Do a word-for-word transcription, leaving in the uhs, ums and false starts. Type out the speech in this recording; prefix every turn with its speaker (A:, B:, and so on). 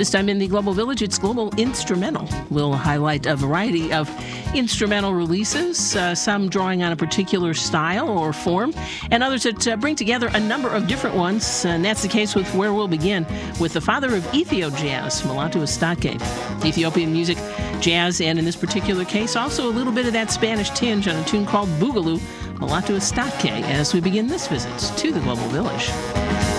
A: This time in the Global Village, it's Global Instrumental. We'll highlight a variety of instrumental releases, uh, some drawing on a particular style or form, and others that uh, bring together a number of different ones. And that's the case with where we'll begin, with the father of Ethio jazz, Mulatu Astatke. Ethiopian music, jazz, and in this particular case, also a little bit of that Spanish tinge on a tune called Boogaloo, Mulatu Astatke, as we begin this visit to the Global Village.